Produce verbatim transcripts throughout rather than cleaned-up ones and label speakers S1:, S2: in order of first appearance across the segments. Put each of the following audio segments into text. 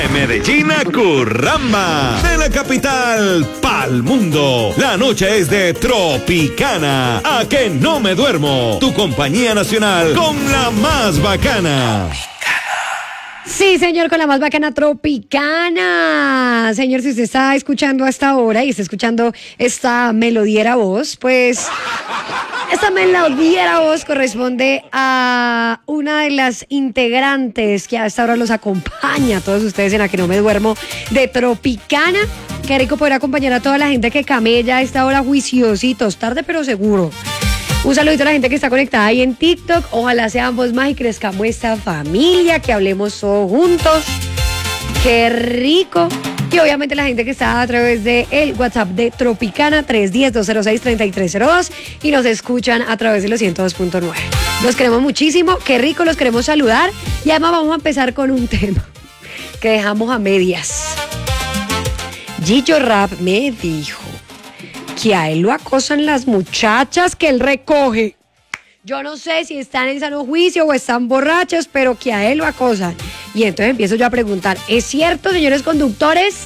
S1: De Medellín a Curramba, de la capital pa'l mundo. La noche es de Tropicana. A que no me duermo. Tu compañía nacional con la más bacana.
S2: Sí, señor, con la más bacana Tropicana. Señor, si usted está escuchando hasta ahora y está escuchando esta melodiera voz, pues esta melodiera voz corresponde a una de las integrantes que hasta ahora los acompaña a todos ustedes en A que no me duermo de Tropicana. Qué rico poder acompañar a toda la gente que camella a esta hora juiciositos, tarde pero seguro. Un saludito a la gente que está conectada ahí en TikTok. Ojalá seamos más y crezcamos esta familia, que hablemos todos juntos. Qué rico. Y obviamente la gente que está a través de el WhatsApp de Tropicana tres uno cero, dos cero seis, tres tres cero dos y nos escuchan a través de los ciento dos punto nueve. Los queremos muchísimo, qué rico, los queremos saludar. Y además vamos a empezar con un tema que dejamos a medias. Gillo Rap me dijo que a él lo acosan las muchachas que él recoge. Yo no sé si están en sano juicio o están borrachas, pero que a él lo acosan. Y entonces empiezo yo a preguntar, ¿es cierto, señores conductores?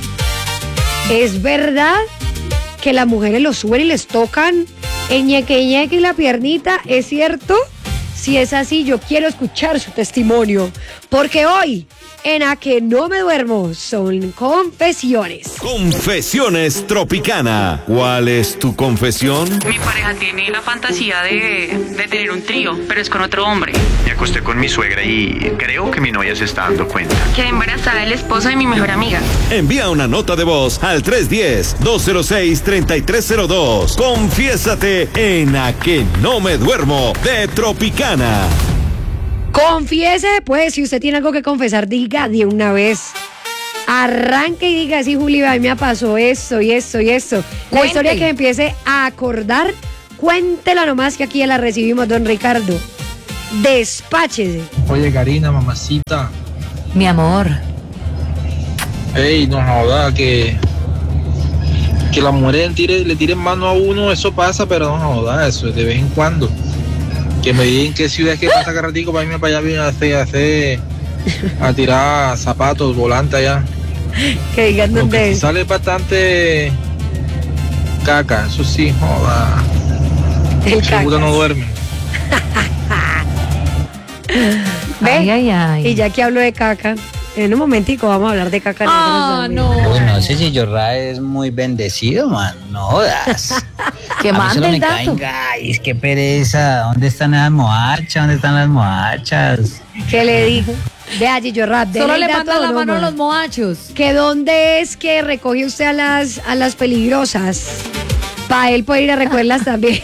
S2: ¿Es verdad que las mujeres los suben y les tocan el ñeque ñeque y la piernita? ¿Es cierto? Si es así, yo quiero escuchar su testimonio, porque hoy en A que no me duermo son confesiones.
S1: Confesiones Tropicana. ¿Cuál es tu confesión?
S3: Mi pareja tiene la fantasía de, de tener un trío, pero es con otro hombre.
S4: Me acosté con mi suegra y creo que mi novia se está dando cuenta.
S3: Quedé embarazada del esposo de mi mejor amiga.
S1: Envía una nota de voz al tres uno cero, dos cero seis, tres tres cero dos. Confiésate en A que no me duermo de Tropicana.
S2: Confiese, pues, si usted tiene algo que confesar, diga de una vez. Arranque y diga, sí, Juli, a mí me pasó esto y esto y esto. La
S5: Cuente.
S2: historia que empiece a acordar, cuéntela nomás, que aquí ya la recibimos, don Ricardo. Despáchese.
S6: Oye, Karina, mamacita.
S5: Mi amor.
S6: Ey, no joda, que que las mujeres le tiren, le tiren mano a uno, eso pasa, pero no joda, eso es de vez en cuando. Que me digan qué ciudad es que pasa cada ratico para irme para allá a hacer, a hacer, a tirar zapatos, volantes allá.
S2: Que digan dónde
S6: Porque
S2: es.
S6: sale bastante caca, eso sí, joda.
S2: El
S6: Seguro no
S2: cacas.
S6: duerme.
S2: ¿Ve?
S5: Ay, ay, ay.
S2: Y ya que hablo de caca, en un momentico vamos a hablar de caca.
S5: Ah,
S2: nosotros
S5: no.
S7: Uy, no sé si Yorra es muy bendecido, man. No jodas.
S5: Que
S7: A mí
S5: mande
S7: solo
S5: el
S7: me
S5: dato.
S7: caen gallos, qué pereza. ¿Dónde están las moachas? ¿Dónde están las moachas?
S2: también. ¿Qué le dijo? Vea, Gillo Rap, dele
S5: Solo
S2: el
S5: le
S2: dato
S5: mandan la
S2: no
S5: mano a
S2: más.
S5: los moachos.
S2: ¿Que dónde es que recoge usted a las, a las peligrosas? Para él poder ir a recogerlas también.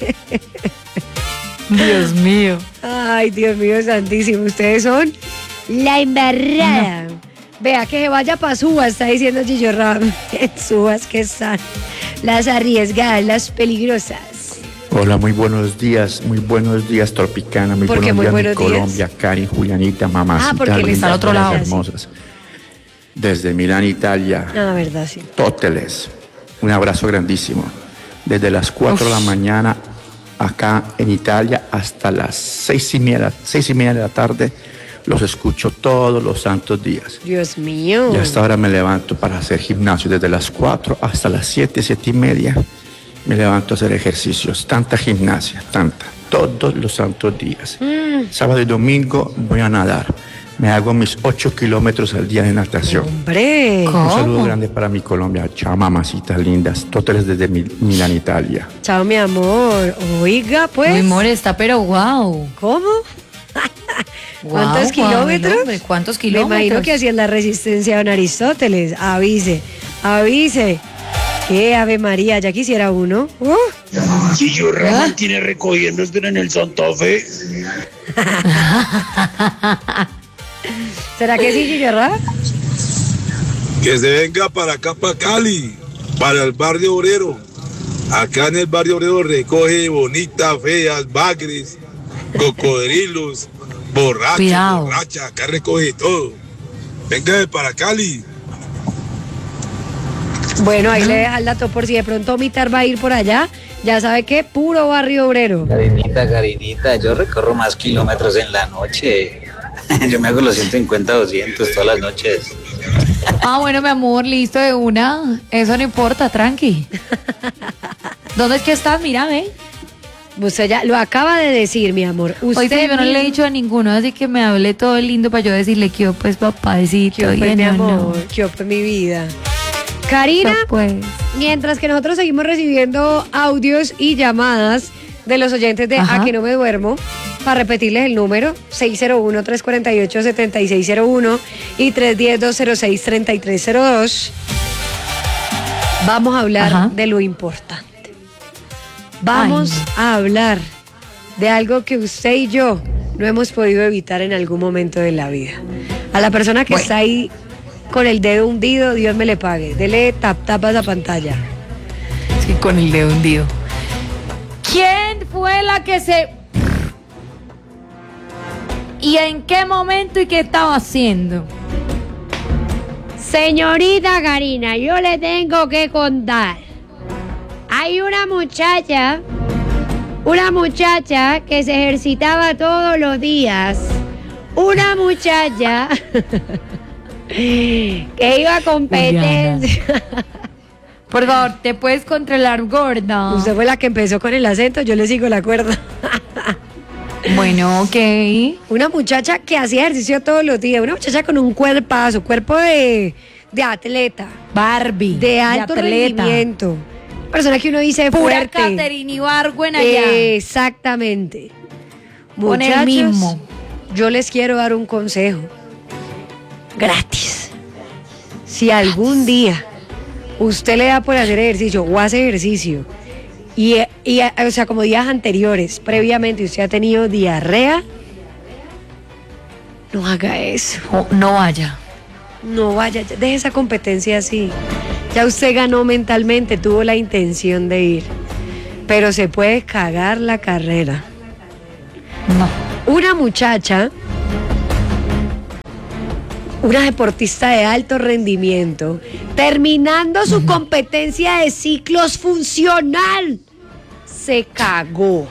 S5: Dios mío.
S2: Ay, Dios mío santísimo, ustedes son la embarrada. Vea, que se vaya para Subas, está diciendo Gillo Ram. En Subas que están las arriesgadas, las peligrosas.
S8: Hola, muy buenos días, muy buenos días, Tropicana, muy
S2: ¿Por qué
S8: buenos
S2: muy
S8: días,
S2: buenos
S8: mi
S2: días?
S8: Colombia, Cari, Julianita, mamacita,
S2: Ah, porque él está al
S8: linda,
S2: otro lado.
S8: hermosas. Desde Milán, Italia,
S2: Ah, verdad, sí.
S8: Tóteles, un abrazo grandísimo. Desde las cuatro de la mañana acá en Italia hasta las seis y media, seis y media de la tarde, los escucho todos los santos días.
S2: Dios mío.
S8: Y hasta ahora me levanto para hacer gimnasio desde las cuatro hasta las siete, siete y media. Me levanto a hacer ejercicios, tanta gimnasia, tanta, todos los santos días.
S2: Mm.
S8: Sábado y domingo voy a nadar. Me hago mis ocho kilómetros al día de natación.
S2: Hombre.
S8: Un saludo grande para mi Colombia. Chao, mamacitas lindas. Toteles desde Mil- Milán, Italia.
S2: Chao, mi amor. Oiga, pues.
S5: Mi amor, está pero wow.
S2: ¿Cómo?
S5: Guau,
S2: ¿Cuántos
S5: guau,
S2: kilómetros?
S5: el hombre, ¿Cuántos
S2: Me
S5: kilómetros?
S2: imagino que hacían la resistencia don Aristóteles. Avise, avise. ¿Qué Ave María? Ya quisiera uno. Uh.
S9: Gillo Ramón tiene recogiendo en el Santa Fe.
S2: ¿Será que sí, Gillo Rap?
S10: Que se venga para acá, para Cali, para el barrio obrero. Acá en el barrio obrero recoge bonitas, feas, bagres, cocodrilos, borrachos,
S5: Cuidado.
S10: borrachas, acá recoge todo. Venga para Cali.
S2: Bueno, ahí le deja el dato por si de pronto Mitar va a ir por allá. Ya sabe que puro barrio obrero.
S7: Carinita, Carinita, yo recorro más kilómetros en la noche. Yo me hago los ciento cincuenta, doscientos todas las noches.
S5: Ah, bueno, mi amor, listo de una. Eso no importa, tranqui. ¿Dónde es que estás? Mira, ve.
S2: Usted ya lo acaba de decir, mi amor. Usted
S5: Hoy sí, yo no
S2: mismo-
S5: le he dicho a ninguno, así que me hable todo lindo para yo decirle que yo, pues, papadecito.
S2: ¿Qué fue,
S5: y
S2: mi
S5: no, no.
S2: amor? ¿Qué fue mi vida? Karina,
S5: Pues,
S2: mientras que nosotros seguimos recibiendo audios y llamadas de los oyentes de
S5: Ajá.
S2: A que no me duermo, para repetirles el número, seis cero uno, tres cuatro ocho, siete seis cero uno y tres uno cero, dos cero seis, tres tres cero dos, vamos a hablar
S5: Ajá.
S2: de lo importante. Vamos
S5: Ay,
S2: a hablar de algo que usted y yo no hemos podido evitar en algún momento de la vida. A la persona que
S5: Bueno.
S2: está ahí con el dedo hundido, Dios me le pague. Dele tap tap a esa pantalla.
S5: sí, con el dedo hundido. ¿Quién fue la que se... ¿Y en qué momento y qué estaba haciendo?
S2: Señorita Karina, yo le tengo que contar. Hay una muchacha, una muchacha que se ejercitaba todos los días. Una muchacha que iba a competencia.
S5: Por favor, ¿te puedes controlar, gorda?
S2: Usted fue la que empezó con el acento, yo le sigo la cuerda.
S5: Bueno, ok.
S2: Una muchacha que hacía ejercicio todos los días, una muchacha con un cuerpazo, cuerpo de, de atleta,
S5: Barbie.
S2: de alto
S5: atleta.
S2: rendimiento. Persona que uno dice
S5: Pura
S2: fuerte.
S5: Caterine Ibargüen allá.
S2: Exactamente.
S5: Con el
S2: Muchachos,
S5: mismo.
S2: yo les quiero dar un consejo. Gratis. Si algún día usted le da por hacer ejercicio o hace ejercicio y, y o sea, como días anteriores, previamente usted ha tenido diarrea, no haga eso.
S5: Oh, no vaya.
S2: No vaya, ya- deje esa competencia así. Ya usted ganó mentalmente, tuvo la intención de ir. Pero se puede cagar la carrera.
S5: No.
S2: Una muchacha, una deportista de alto rendimiento, terminando su competencia de ciclos funcional, se cagó.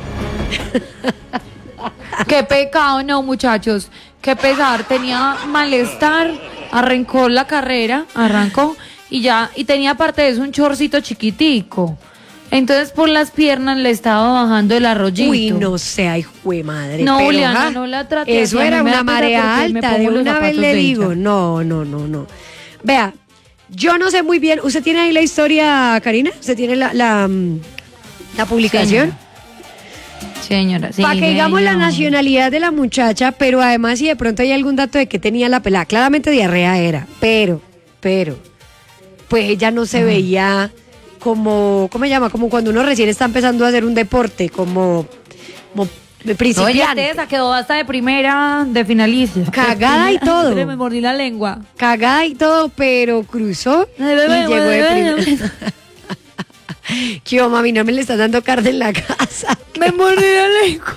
S5: Qué pecado, no, muchachos. Qué pesar. Tenía malestar. Arrancó la carrera. Arrancó. Y ya. Y tenía aparte de eso un chorcito chiquitico. Entonces por las piernas le estaba bajando el arroyito.
S2: Uy, no sé, ay, jue madre.
S5: No,
S2: pero,
S5: Juliana,
S2: ah,
S5: no la trate
S2: Eso
S5: así, a
S2: era
S5: mí me da
S2: una
S5: pena
S2: marea
S5: porque me
S2: alta, de
S5: pongo los
S2: una vez
S5: zapatos
S2: le
S5: de
S2: digo.
S5: ella.
S2: No, no, no, no. Vea, yo no sé muy bien. ¿Usted tiene ahí la historia, Karina? ¿Usted tiene la, la, mm, la publicación?
S5: Señora, sí.
S2: Para que digamos la
S5: no.
S2: nacionalidad de la muchacha, pero además si de pronto hay algún dato de que tenía la pelada. Claramente diarrea era, pero, pero, pues ella no se veía como, ¿cómo se llama? Como cuando uno recién está empezando a hacer un deporte, como, como
S5: No, ella
S2: principiante.
S5: tesa, quedó hasta de primera, de finalista.
S2: Cagada y todo.
S5: Me mordí la lengua.
S2: Cagada y todo, pero cruzó y llegó de primera. ¿Qué hubo, mami? No me le estás dando carne en la casa.
S5: Me mordí la lengua.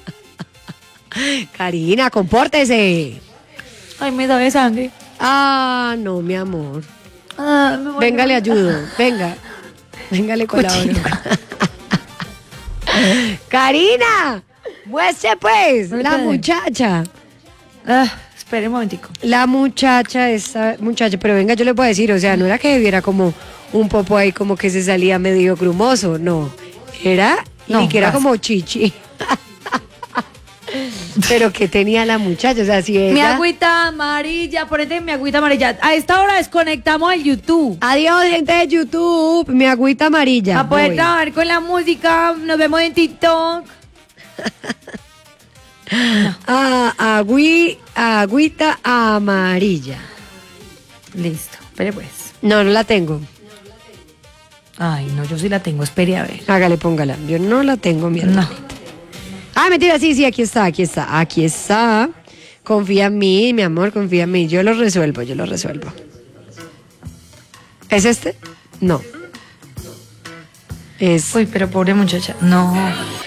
S2: Karina, compórtese.
S5: Ay, me sabe sangre.
S2: Ah, no, mi amor.
S5: Ah, me voy
S2: Venga,
S5: a-
S2: le ayudo. Venga. Venga, le colaboro. Karina, muestre pues. La
S5: Ahorita.
S2: muchacha.
S5: Ah, espere un momentico.
S2: La muchacha, esa muchacha. Pero venga, yo le puedo decir, o sea, no era que viera como un popo ahí como que se salía medio grumoso. No. Era,
S5: No,
S2: ni que era
S5: gracias.
S2: como chichi. Pero que tenía la muchacha, o sea, si ella...
S5: Mi agüita amarilla, ponete mi agüita amarilla. A esta hora desconectamos el YouTube.
S2: Adiós, gente de YouTube, mi agüita amarilla.
S5: A poder
S2: voy.
S5: trabajar con la música. Nos vemos en TikTok.
S2: Ah, agüi, agüita amarilla.
S5: Listo. Espere pues.
S2: No, no la tengo.
S5: Ay, no, yo sí la tengo. Espere a ver.
S2: Hágale, póngala. Yo no la tengo, mi hermano.
S5: No.
S2: Ah, mentira, sí, sí, aquí está, aquí está, aquí está. Confía en mí, mi amor, confía en mí. Yo lo resuelvo, yo lo resuelvo. ¿Es este? No. Es...
S5: Uy, pero pobre muchacha. No.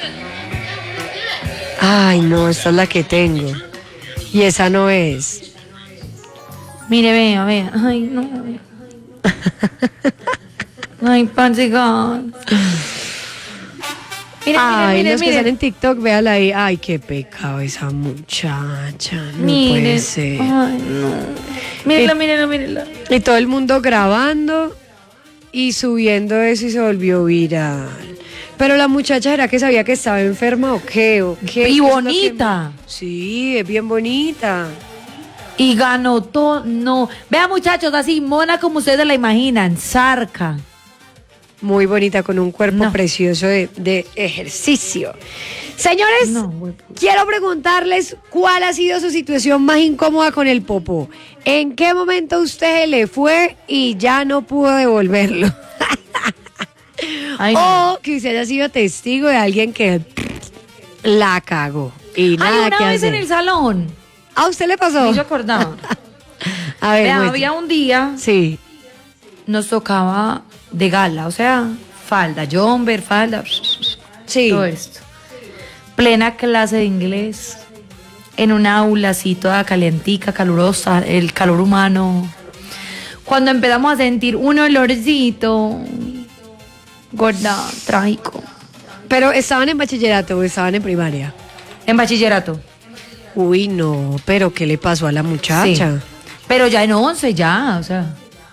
S2: Ay, no, esta es la que tengo. Y esa no es.
S5: Mire, vea, vea. Ay, no. Ay, pansegan. Miren,
S2: Ay,
S5: miren,
S2: los que
S5: miren,
S2: están en TikTok, véala ahí. Ay, qué pecado esa muchacha. No
S5: miren.
S2: puede ser.
S5: Ay, no. Mírenla, mírenla, mírenla.
S2: Y todo el mundo grabando y subiendo eso y se volvió viral. Pero la muchacha era que sabía que estaba enferma o qué, o qué.
S5: Y
S2: ¿Qué es lo
S5: bonita.
S2: que- Sí, es bien bonita.
S5: Y ganó todo. No. Vean, muchachos, así mona como ustedes la imaginan. Zarca.
S2: Muy bonita, con un cuerpo
S5: No.
S2: precioso de, de ejercicio. Señores,
S5: No, güey.
S2: quiero preguntarles cuál ha sido su situación más incómoda con el popó. ¿En qué momento usted le fue y ya no pudo devolverlo?
S5: Ay, no.
S2: O que usted haya sido testigo de alguien que la cagó. Y
S5: Ay,
S2: nada
S5: una
S2: que
S5: vez
S2: hacer.
S5: en el salón.
S2: ¿A usted le pasó?
S5: Me hizo acordar.
S2: A ver,
S5: Vean,
S2: muestre.
S5: había un día,
S2: Sí.
S5: nos tocaba de gala, o sea, falda, jumper, falda,
S2: Sí.
S5: todo esto. Plena clase de inglés, en una aula así toda calientica, calurosa, el calor humano. Cuando empezamos a sentir un olorcito, gorda, trágico.
S2: Pero estaban en bachillerato o estaban en primaria.
S5: En bachillerato.
S2: Uy, no, pero ¿qué le pasó a la muchacha?
S5: Sí. Pero ya en once, ya, o sea.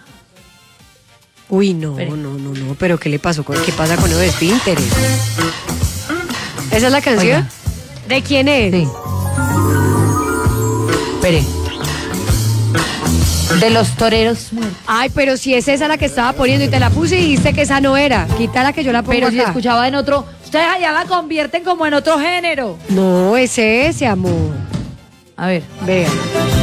S2: Uy, no,
S5: Espere.
S2: no, no, no, pero ¿qué le pasó? con- ¿Qué pasa con los esfínteres? ¿Esa es la canción?
S5: Oiga.
S2: ¿De quién es?
S5: Sí. Espere. De los toreros muertos.
S2: Ay, pero si es esa la que estaba poniendo y te la puse y dijiste que esa no era. Quítala que yo la pongo
S5: Pero si
S2: acá.
S5: escuchaba en otro. Ustedes allá la convierten como en otro género.
S2: No, es ese, amor.
S5: A ver.
S2: Vean.